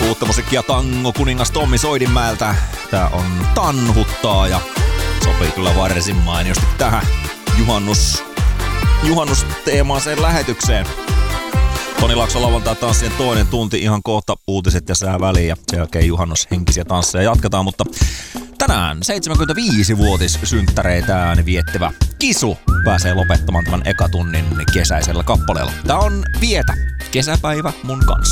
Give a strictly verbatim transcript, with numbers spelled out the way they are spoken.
Uutta musiikkia tango kuningas Tommi Soidinmäeltä. Tää on Tanhuttaa ja sopii kyllä varsin mainiosti tähän juhannus, juhannusteemaiseen lähetykseen. Toni Laakso lauantai tanssien toinen tunti, ihan kohta uutiset ja sää väliin ja sen jälkeen juhannushenkisiä tansseja jatketaan, mutta tänään seitsemänkymmentäviisi-vuotissynttäreitään viettävä Kisu pääsee lopettamaan tämän ekatunnin kesäisellä kappaleella. Tää on Vietä, kesäpäivä mun kanssa.